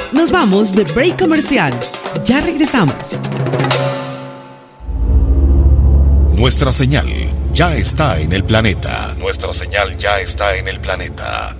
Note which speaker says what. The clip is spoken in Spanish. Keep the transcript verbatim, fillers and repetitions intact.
Speaker 1: Nos vamos de break comercial. Ya regresamos.
Speaker 2: Nuestra señal ya está en el planeta. Nuestra señal ya está en el planeta.